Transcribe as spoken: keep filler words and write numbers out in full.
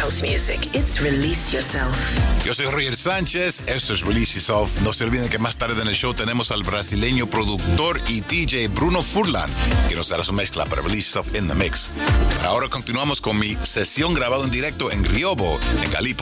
house music. It's Release Yourself. Yo soy Roger Sánchez, esto es Release Yourself. No se olviden que más tarde en el show tenemos al brasileño productor y D J Bruno Furlan, que nos dará su mezcla para Release Yourself in the Mix. Ahora continuamos con mi sesión grabada en directo en Riobo, en Galipo.